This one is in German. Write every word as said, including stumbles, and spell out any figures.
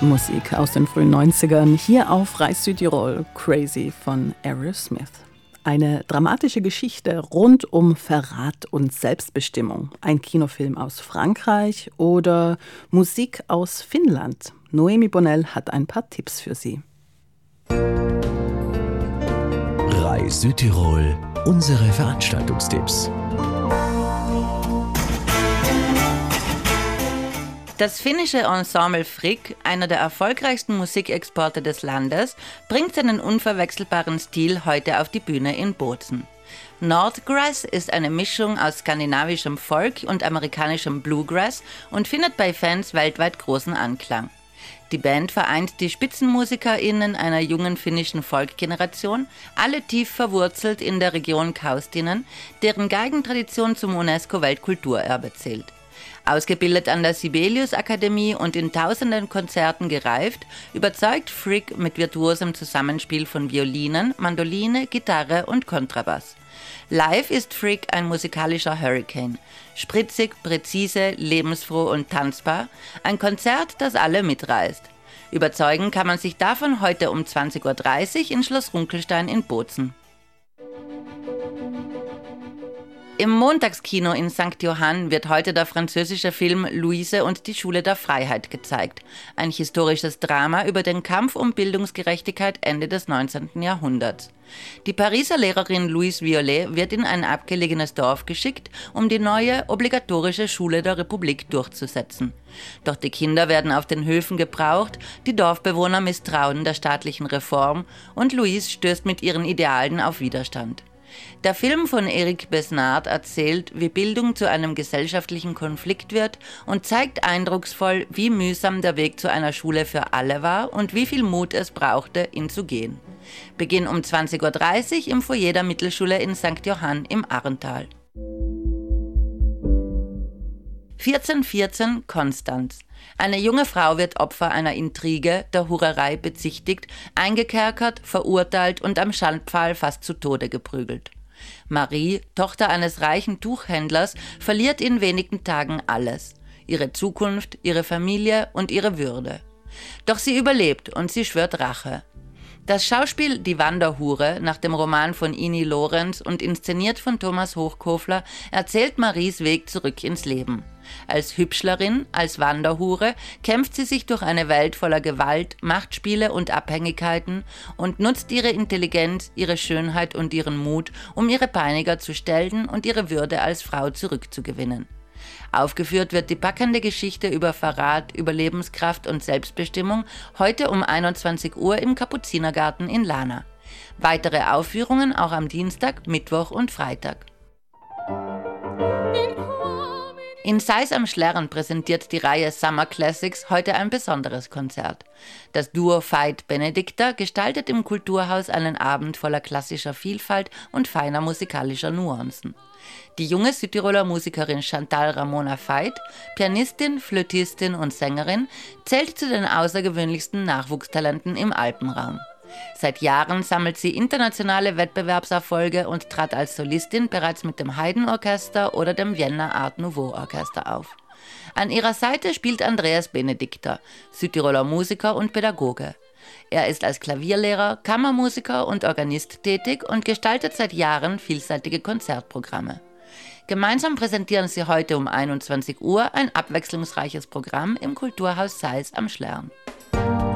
Musik aus den frühen neunzigern, hier auf Reis Südtirol, Crazy von Aerosmith. Eine dramatische Geschichte rund um Verrat und Selbstbestimmung. Ein Kinofilm aus Frankreich oder Musik aus Finnland. Noemi Bonnell hat ein paar Tipps für Sie. Reis Südtirol, unsere Veranstaltungstipps. Das finnische Ensemble Frick, einer der erfolgreichsten Musikexporte des Landes, bringt seinen unverwechselbaren Stil heute auf die Bühne in Bozen. Nordgrass ist eine Mischung aus skandinavischem Folk und amerikanischem Bluegrass und findet bei Fans weltweit großen Anklang. Die Band vereint die SpitzenmusikerInnen einer jungen finnischen Folk-Generation, alle tief verwurzelt in der Region Kaustinen, deren Geigentradition zum UNESCO-Weltkulturerbe zählt. Ausgebildet an der Sibelius-Akademie und in tausenden Konzerten gereift, überzeugt Frick mit virtuosem Zusammenspiel von Violinen, Mandoline, Gitarre und Kontrabass. Live ist Frick ein musikalischer Hurricane. Spritzig, präzise, lebensfroh und tanzbar. Ein Konzert, das alle mitreißt. Überzeugen kann man sich davon heute um zwanzig Uhr dreißig in Schloss Runkelstein in Bozen. Im Montagskino in Sankt Johann wird heute der französische Film Luise und die Schule der Freiheit gezeigt. Ein historisches Drama über den Kampf um Bildungsgerechtigkeit Ende des neunzehnten Jahrhunderts. Die Pariser Lehrerin Louise Violet wird in ein abgelegenes Dorf geschickt, um die neue obligatorische Schule der Republik durchzusetzen. Doch die Kinder werden auf den Höfen gebraucht, die Dorfbewohner misstrauen der staatlichen Reform und Louise stößt mit ihren Idealen auf Widerstand. Der Film von Eric Besnard erzählt, wie Bildung zu einem gesellschaftlichen Konflikt wird und zeigt eindrucksvoll, wie mühsam der Weg zu einer Schule für alle war und wie viel Mut es brauchte, ihn zu gehen. Beginn um zwanzig Uhr dreißig im Foyer der Mittelschule in Sankt Johann im Arntal. vierzehn vierzehn Konstanz. Eine junge Frau wird Opfer einer Intrige, der Hurerei bezichtigt, eingekerkert, verurteilt und am Schandpfahl fast zu Tode geprügelt. Marie, Tochter eines reichen Tuchhändlers, verliert in wenigen Tagen alles: ihre Zukunft, ihre Familie und ihre Würde. Doch sie überlebt und sie schwört Rache. Das Schauspiel Die Wanderhure, nach dem Roman von Ini Lorenz und inszeniert von Thomas Hochkofler, erzählt Maries Weg zurück ins Leben. Als Hübschlerin, als Wanderhure kämpft sie sich durch eine Welt voller Gewalt, Machtspiele und Abhängigkeiten und nutzt ihre Intelligenz, ihre Schönheit und ihren Mut, um ihre Peiniger zu stellen und ihre Würde als Frau zurückzugewinnen. Aufgeführt wird die packende Geschichte über Verrat, Überlebenskraft und Selbstbestimmung heute um einundzwanzig Uhr im Kapuzinergarten in Lana. Weitere Aufführungen auch am Dienstag, Mittwoch und Freitag. In Seis am Schlern präsentiert die Reihe Summer Classics heute ein besonderes Konzert. Das Duo Veit Benedicta gestaltet im Kulturhaus einen Abend voller klassischer Vielfalt und feiner musikalischer Nuancen. Die junge Südtiroler Musikerin Chantal Ramona Veit, Pianistin, Flötistin und Sängerin, zählt zu den außergewöhnlichsten Nachwuchstalenten im Alpenraum. Seit Jahren sammelt sie internationale Wettbewerbserfolge und trat als Solistin bereits mit dem Haydn-Orchester oder dem Vienna Art Nouveau-Orchester auf. An ihrer Seite spielt Andreas Benedicta, Südtiroler Musiker und Pädagoge. Er ist als Klavierlehrer, Kammermusiker und Organist tätig und gestaltet seit Jahren vielseitige Konzertprogramme. Gemeinsam präsentieren sie heute um einundzwanzig Uhr ein abwechslungsreiches Programm im Kulturhaus Seis am Schlern.